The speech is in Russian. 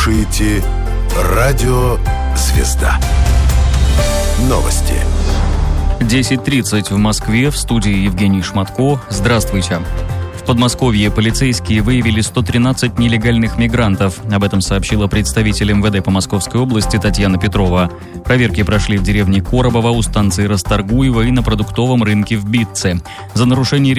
слушаете «Радио Звезда». Новости. 10:30 в Москве, в студии Евгений Шматко. Здравствуйте. В Подмосковье полицейские выявили 113 нелегальных мигрантов. Об этом сообщила представитель МВД по Московской области Татьяна Петрова. Проверки прошли в деревне Коробово, у станции Расторгуева и на продуктовом рынке в Битце. За нарушение